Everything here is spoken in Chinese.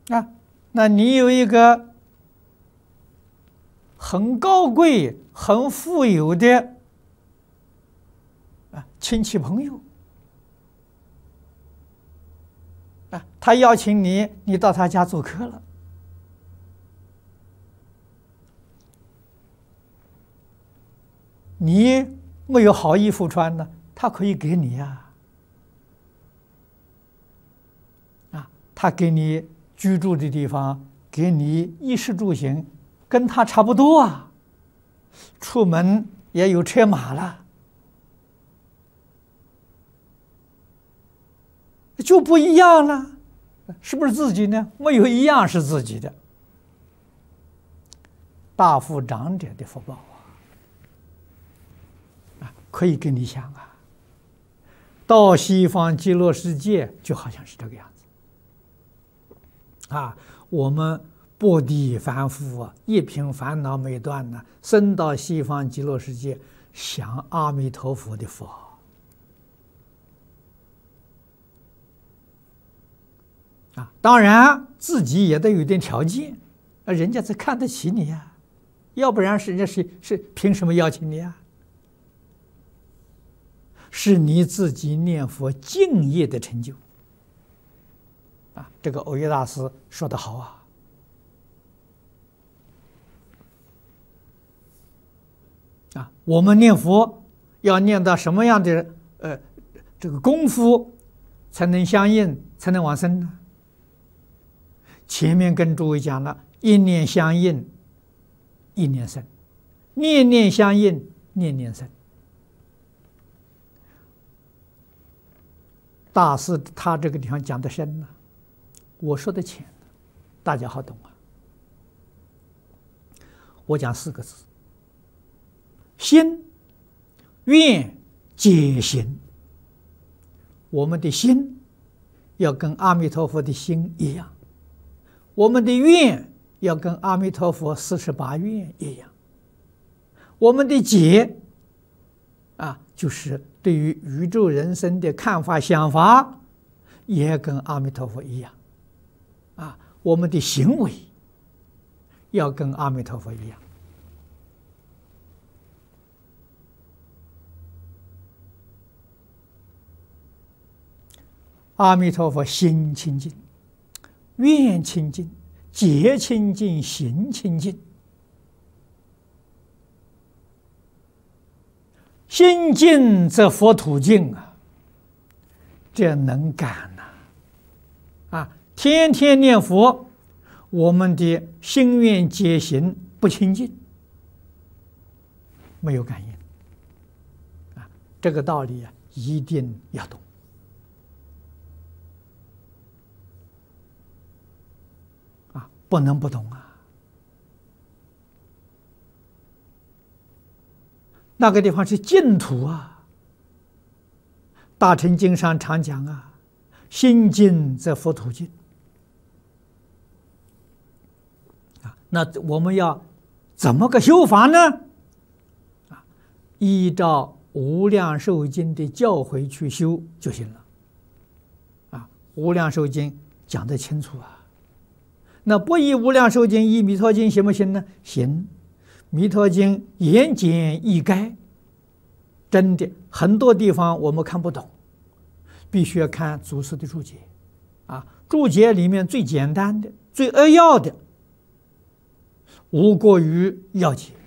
啊，那你有一个很高贵、很富有的亲戚朋友他邀请你，你到他家做客了，你没有好衣服穿呢，他可以给你呀。他给你居住的地方，给你衣食住行，跟他差不多啊。出门也有车马了，就不一样了，是不是自己呢？没有一样是自己的。大富长者的福报可以跟你想啊。到西方极乐世界就好像是这个样子。我们薄地凡夫一品烦恼没断呢，生到西方极乐世界，享阿弥陀佛的福当然自己也得有点条件人家才看得起你呀，要不然人家是凭什么邀请你啊？是你自己念佛敬业的成就。这个藕益大师说得好我们念佛要念到什么样的这个功夫才能相应，才能往生呢？前面跟诸位讲了，一念相应，一念生；念念相应，念念生。大师他这个地方讲的深了，我说的浅，大家好懂我讲4个字：心、愿、解行。我们的心要跟阿弥陀佛的心一样，我们的愿要跟阿弥陀佛48愿一样，我们的解就是对于宇宙人生的看法想法也跟阿弥陀佛一样我们的行为要跟阿弥陀佛一样。阿弥陀佛心清净，愿清净，解清净，行清净。心净则佛土净这能干天天念佛，我们的心愿解行不清净，没有感应这个道理一定要懂不能不懂那个地方是净土大乘经上常讲心净则佛土净那我们要怎么个修法呢？依照无量寿经的教诲去修就行了无量寿经讲得清楚那不依无量寿经，依弥陀经行不行呢？行。弥陀经言简意赅，真的很多地方我们看不懂，必须要看祖师的注解注解里面最简单的、最扼要的，无过于要解。